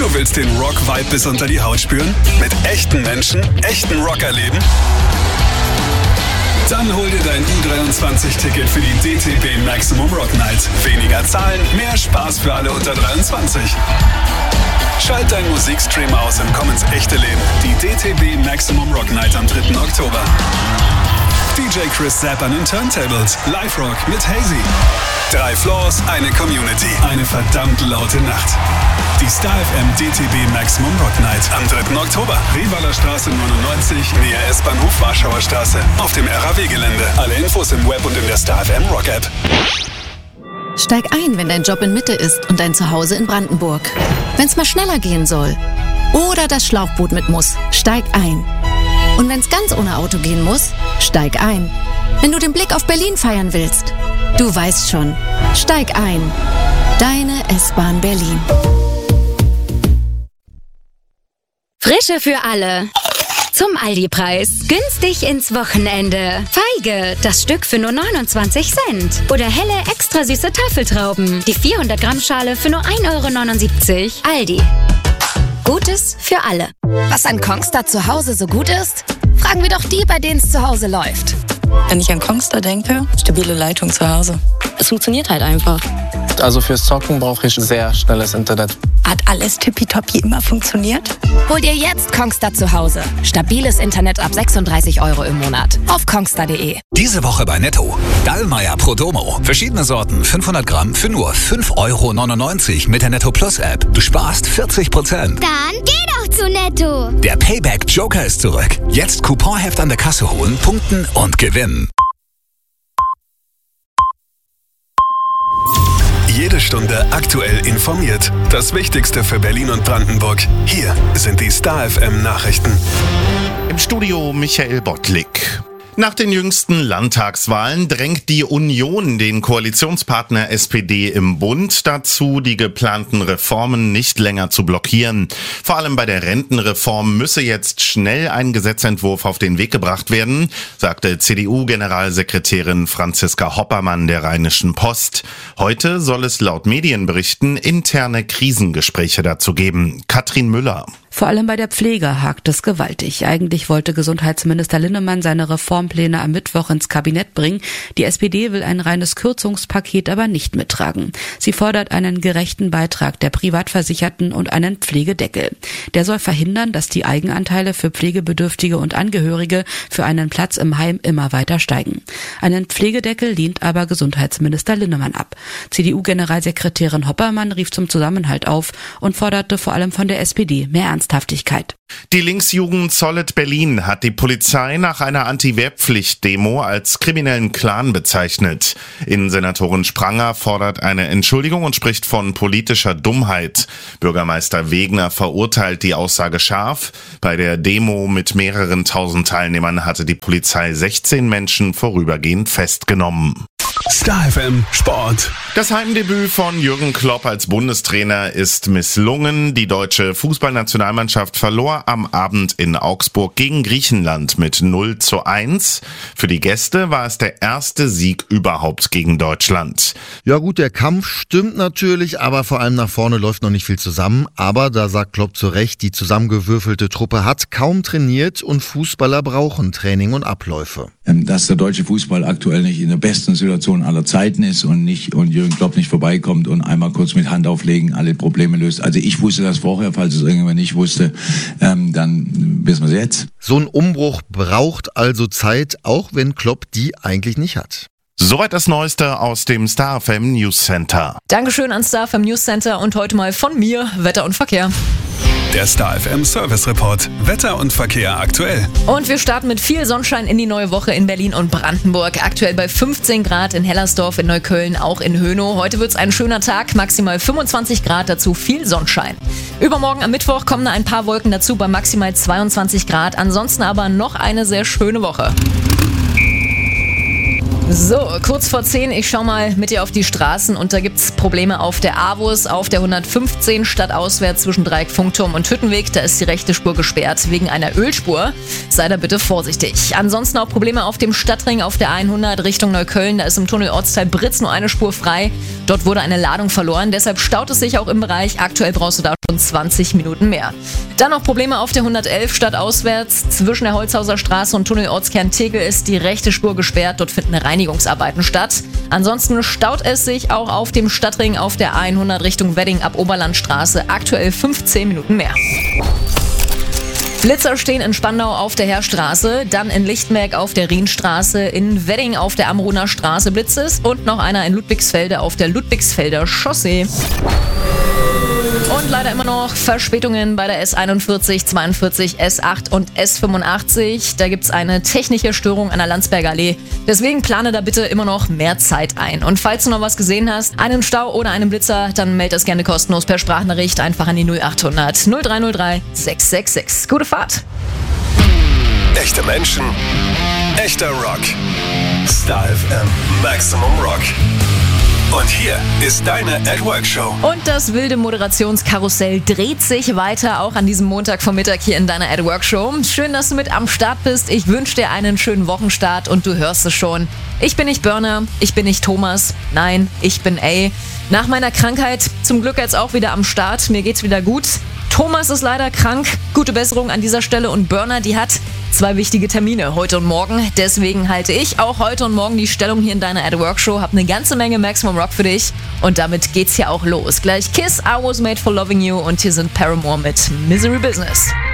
Du willst den Rock-Vibe bis unter die Haut spüren? Mit echten Menschen, echten Rock erleben? Dann hol dir dein U23-Ticket für die DTB Maximum Rock Night. Weniger Zahlen, mehr Spaß für alle unter 23. Schalt deinen Musikstream aus und komm ins echte Leben. Die DTB Maximum Rock Night am 3. Oktober. DJ Chris Zapp an den Turntables. Live-Rock mit Hazy. 3 Floors, eine Community. Eine verdammt laute Nacht. Die Star FM DTB Maximum Rock Night am 3. Oktober. Rivaler Straße 99, nähe S-Bahnhof Warschauer Straße. Auf dem RAW-Gelände. Alle Infos im Web und in der Star FM Rock App. Steig ein, wenn dein Job in Mitte ist und dein Zuhause in Brandenburg. Wenn's mal schneller gehen soll. Oder das Schlauchboot mit muss. Steig ein. Und wenn's ganz ohne Auto gehen muss, steig ein. Wenn du den Blick auf Berlin feiern willst, du weißt schon, steig ein. Deine S-Bahn Berlin. Frische für alle. Zum Aldi-Preis. Günstig ins Wochenende. Feige, das Stück für nur 29 Cent. Oder helle, extra süße Tafeltrauben. Die 400 Gramm Schale für nur 1,79 €. Aldi. Gutes für alle. Was an Kongstar zu Hause so gut ist? Fragen wir doch die, bei denen es zu Hause läuft. Wenn ich an Kongstar denke, stabile Leitung zu Hause. Es funktioniert halt einfach. Also fürs Zocken brauche ich sehr schnelles Internet. Hat alles tippitoppi immer funktioniert? Hol dir jetzt Kongstar zu Hause. Stabiles Internet ab 36 € im Monat. Auf kongstar.de. Diese Woche bei Netto. Dallmayr Pro Domo. Verschiedene Sorten, 500 Gramm für nur 5,99 € mit der Netto Plus App. Du sparst 40%. Dann geh doch zu Netto. Der Payback Joker ist zurück. Jetzt Couponheft an der Kasse holen, punkten und gewinnen. Jede Stunde aktuell informiert. Das Wichtigste für Berlin und Brandenburg. Hier sind die Star FM Nachrichten. Im Studio Michael Bottlik. Nach den jüngsten Landtagswahlen drängt die Union den Koalitionspartner SPD im Bund dazu, die geplanten Reformen nicht länger zu blockieren. Vor allem bei der Rentenreform müsse jetzt schnell ein Gesetzentwurf auf den Weg gebracht werden, sagte CDU-Generalsekretärin Franziska Hoppermann der Rheinischen Post. Heute soll es laut Medienberichten interne Krisengespräche dazu geben. Katrin Müller. Vor allem bei der Pflege hakt es gewaltig. Eigentlich wollte Gesundheitsminister Linnemann seine Reformpläne am Mittwoch ins Kabinett bringen. Die SPD will ein reines Kürzungspaket aber nicht mittragen. Sie fordert einen gerechten Beitrag der Privatversicherten und einen Pflegedeckel. Der soll verhindern, dass die Eigenanteile für Pflegebedürftige und Angehörige für einen Platz im Heim immer weiter steigen. Einen Pflegedeckel lehnt aber Gesundheitsminister Linnemann ab. CDU-Generalsekretärin Hoppermann rief zum Zusammenhalt auf und forderte vor allem von der SPD mehr Ernsthaftigkeit. Die Linksjugend Solid Berlin hat die Polizei nach einer Anti-Wehrpflicht-Demo als kriminellen Clan bezeichnet. Innensenatorin Spranger fordert eine Entschuldigung und spricht von politischer Dummheit. Bürgermeister Wegner verurteilt die Aussage scharf. Bei der Demo mit mehreren tausend Teilnehmern hatte die Polizei 16 Menschen vorübergehend festgenommen. Star FM Sport. Das Heimdebüt von Jürgen Klopp als Bundestrainer ist misslungen. Die deutsche Fußballnationalmannschaft verlor am Abend in Augsburg gegen Griechenland mit 0:1. Für die Gäste war es der erste Sieg überhaupt gegen Deutschland. Ja gut, der Kampf stimmt natürlich, aber vor allem nach vorne läuft noch nicht viel zusammen. Aber da sagt Klopp zu Recht, die zusammengewürfelte Truppe hat kaum trainiert und Fußballer brauchen Training und Abläufe. Dass der deutsche Fußball aktuell nicht in der besten Situation aller Zeiten ist und Jürgen Klopp nicht vorbeikommt und einmal kurz mit Hand auflegen alle Probleme löst. Also ich wusste das vorher, falls es irgendjemand nicht wusste, dann wissen wir es jetzt. So ein Umbruch braucht also Zeit, auch wenn Klopp die eigentlich nicht hat. Soweit das Neueste aus dem Star FM News Center. Dankeschön an Star FM News Center und heute mal von mir Wetter und Verkehr. Der Star FM Service Report. Wetter und Verkehr aktuell. Und wir starten mit viel Sonnenschein in die neue Woche in Berlin und Brandenburg. Aktuell bei 15 Grad in Hellersdorf, in Neukölln, auch in Hönow. Heute wird es ein schöner Tag, maximal 25 Grad, dazu viel Sonnenschein. Übermorgen am Mittwoch kommen ein paar Wolken dazu bei maximal 22 Grad. Ansonsten aber noch eine sehr schöne Woche. So, kurz vor 10, ich schau mal mit dir auf die Straßen und da gibt's Probleme auf der AWUS, auf der 115 stadtauswärts zwischen Dreieck, Funkturm und Hüttenweg. Da ist die rechte Spur gesperrt wegen einer Ölspur. Sei da bitte vorsichtig. Ansonsten auch Probleme auf dem Stadtring auf der 100 Richtung Neukölln. Da ist im Tunnel Ortsteil Britz nur eine Spur frei. Dort wurde eine Ladung verloren, deshalb staut es sich auch im Bereich. Aktuell brauchst du da schon 20 Minuten mehr. Dann noch Probleme auf der 111 stadtauswärts. Zwischen der Holzhauser Straße und Tunnelortskern Tegel ist die rechte Spur gesperrt. Dort finden Reinigungsarbeiten statt. Ansonsten staut es sich auch auf dem Stadtring auf der A100 Richtung Wedding ab Oberlandstraße. Aktuell 15 Minuten mehr. Blitzer stehen in Spandau auf der Heerstraße, dann in Lichtenberg auf der Rienstraße, in Wedding auf der Amruner Straße Blitzes und noch einer in Ludwigsfelde auf der Ludwigsfelder Chaussee. Und leider immer noch Verspätungen bei der S41, 42, S8 und S85. Da gibt's eine technische Störung an der Landsberger Allee. Deswegen plane da bitte immer noch mehr Zeit ein. Und falls du noch was gesehen hast, einen Stau oder einen Blitzer, dann melde das gerne kostenlos per Sprachnachricht einfach an die 0800 0303 666. Gute Fahrt! Echte Menschen, echter Rock. Star FM Maximum Rock. Und hier ist deine @Work-Show. Und das wilde Moderationskarussell dreht sich weiter, auch an diesem Montagvormittag hier in deiner @Work-Show. Schön, dass du mit am Start bist. Ich wünsche dir einen schönen Wochenstart und du hörst es schon. Ich bin nicht Burner, ich bin nicht Thomas, nein, ich bin A. Nach meiner Krankheit zum Glück jetzt auch wieder am Start. Mir geht's wieder gut. Thomas ist leider krank. Gute Besserung an dieser Stelle. Und Burner, die hat 2 wichtige Termine heute und morgen. Deswegen halte ich auch heute und morgen die Stellung hier in deiner @Work-Show. Hab eine ganze Menge Maximum Rock für dich. Und damit geht's hier auch los. Gleich Kiss, I Was Made for Loving You. Und hier sind Paramore mit Misery Business.